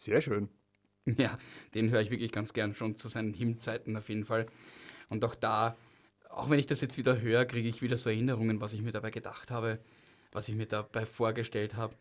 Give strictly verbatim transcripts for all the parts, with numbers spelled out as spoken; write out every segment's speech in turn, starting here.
Sehr schön. Ja, den höre ich wirklich ganz gern, schon zu seinen Hymnzeiten auf jeden Fall. Und auch da, auch wenn ich das jetzt wieder höre, kriege ich wieder so Erinnerungen, was ich mir dabei gedacht habe, was ich mir dabei vorgestellt habe.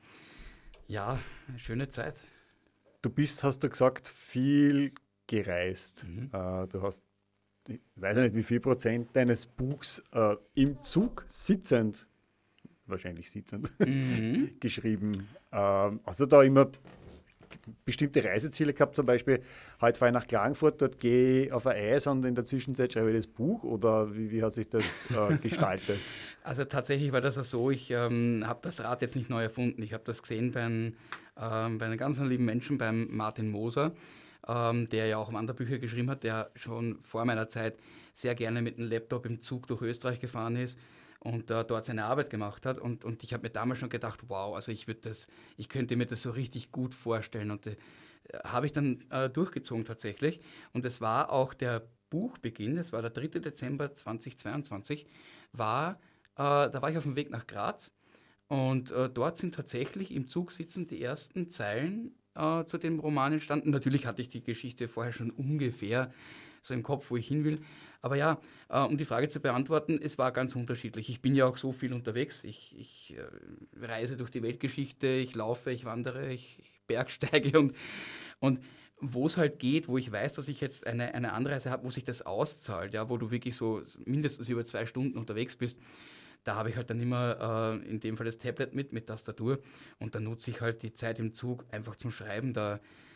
Ja, eine schöne Zeit. Du bist, hast du gesagt, viel gereist. Mhm. Äh, du hast, ich weiß nicht, wie viel Prozent deines Buchs äh, im Zug sitzend, wahrscheinlich sitzend, Mhm. geschrieben. Ähm, hast du da immer bestimmte Reiseziele gehabt, zum Beispiel, heute fahre ich nach Klagenfurt, dort gehe ich auf ein Eis und in der Zwischenzeit schreibe ich das Buch, oder wie, wie hat sich das äh, gestaltet? Also tatsächlich war das ja so, ich ähm, habe das Rad jetzt nicht neu erfunden. Ich habe das gesehen bei einem, ähm, bei einem ganz lieben Menschen, beim Martin Moser, ähm, der ja auch Wanderbücher geschrieben hat, der schon vor meiner Zeit sehr gerne mit einem Laptop im Zug durch Österreich gefahren ist und äh, dort seine Arbeit gemacht hat. Und, und ich habe mir damals schon gedacht, wow, also ich würde das, ich könnte mir das so richtig gut vorstellen. Und äh, habe ich dann äh, durchgezogen tatsächlich. Und es war auch der Buchbeginn, es war der dritte Dezember zweitausendzweiundzwanzig, war äh, da war ich auf dem Weg nach Graz und äh, dort sind tatsächlich im Zug sitzend die ersten Zeilen äh, zu dem Roman entstanden. Natürlich hatte ich die Geschichte vorher schon ungefähr so im Kopf, wo ich hin will. Aber ja, äh, um die Frage zu beantworten, es war ganz unterschiedlich. Ich bin ja auch so viel unterwegs. Ich, ich äh, reise durch die Weltgeschichte, ich laufe, ich wandere, ich, ich bergsteige und, und wo es halt geht, wo ich weiß, dass ich jetzt eine, eine Anreise habe, wo sich das auszahlt, ja, wo du wirklich so mindestens über zwei Stunden unterwegs bist, da habe ich halt dann immer äh, in dem Fall das Tablet mit, mit Tastatur und dann nutze ich halt die Zeit im Zug einfach zum Schreiben. Da,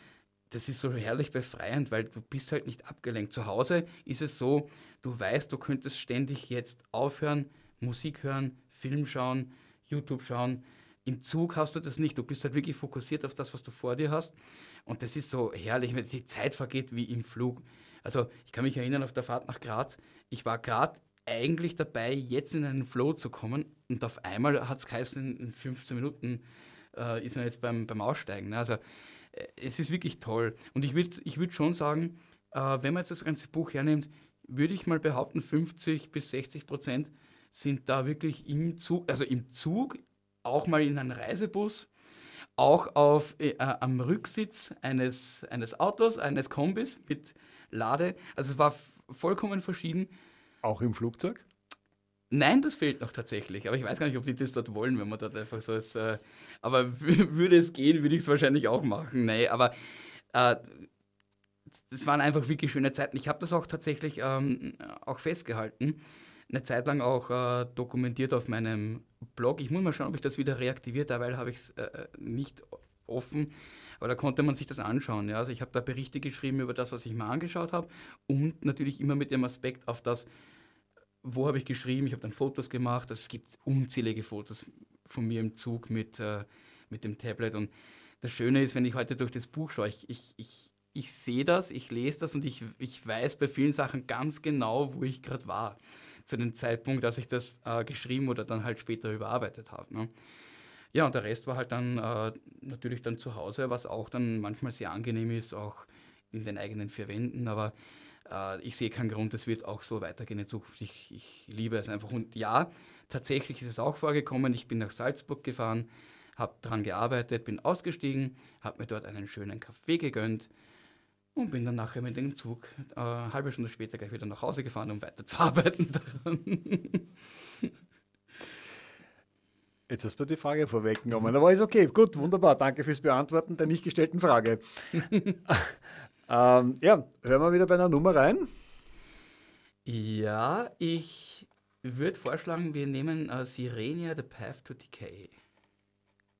das ist so herrlich befreiend, weil du bist halt nicht abgelenkt. Zu Hause ist es so, du weißt, du könntest ständig jetzt aufhören, Musik hören, Film schauen, YouTube schauen. Im Zug hast du das nicht. Du bist halt wirklich fokussiert auf das, was du vor dir hast. Und das ist so herrlich, wenn die Zeit vergeht wie im Flug. Also ich kann mich erinnern auf der Fahrt nach Graz. Ich war gerade eigentlich dabei, jetzt in einen Flow zu kommen. Und auf einmal hat es geheißen, in fünfzehn Minuten äh, ist man jetzt beim, beim Aussteigen. Ne? Also äh, es ist wirklich toll. Und ich würde ich würd schon sagen, äh, wenn man jetzt das ganze Buch hernimmt, würde ich mal behaupten, fünfzig bis sechzig Prozent sind da wirklich im Zug, also im Zug, auch mal in einem Reisebus, auch auf, äh, am Rücksitz eines, eines Autos, eines Kombis mit Lade. Also es war f- vollkommen verschieden. Auch im Flugzeug? Nein, das fehlt noch tatsächlich. Aber ich weiß gar nicht, ob die das dort wollen, wenn man dort einfach so ist. Äh, aber w- würde es gehen, würde ich es wahrscheinlich auch machen. Nee, aber äh, das waren einfach wirklich schöne Zeiten. Ich habe das auch tatsächlich ähm, auch festgehalten. Eine Zeit lang auch äh, dokumentiert auf meinem Blog. Ich muss mal schauen, ob ich das wieder reaktiviert, derweil habe ich es äh, nicht offen. Aber da konnte man sich das anschauen. Ja? Also ich habe da Berichte geschrieben über das, was ich mir angeschaut habe und natürlich immer mit dem Aspekt auf das, wo habe ich geschrieben. Ich habe dann Fotos gemacht. Es gibt unzählige Fotos von mir im Zug mit, äh, mit dem Tablet. Und das Schöne ist, wenn ich heute durch das Buch schaue, ich, ich, ich, ich sehe das, ich lese das und ich, ich weiß bei vielen Sachen ganz genau, wo ich gerade war. Zu dem Zeitpunkt, dass ich das äh, geschrieben oder dann halt später überarbeitet habe. Ne? Ja, und der Rest war halt dann äh, natürlich dann zu Hause, was auch dann manchmal sehr angenehm ist, auch in den eigenen vier Wänden. Aber äh, ich sehe keinen Grund, das wird auch so weitergehen in Zukunft. Ich, ich liebe es einfach. Und ja, tatsächlich ist es auch vorgekommen. Ich bin nach Salzburg gefahren, habe daran gearbeitet, bin ausgestiegen, habe mir dort einen schönen Kaffee gegönnt und bin dann nachher mit dem Zug äh, eine halbe Stunde später gleich wieder nach Hause gefahren, um weiterzuarbeiten daran. Jetzt hast du die Frage vorweggenommen, aber ist okay. Gut, wunderbar. Danke fürs Beantworten der nicht gestellten Frage. Ähm, ja, hören wir wieder bei einer Nummer rein. Ja, ich würde vorschlagen, wir nehmen äh, Sirenia The Path to Decay.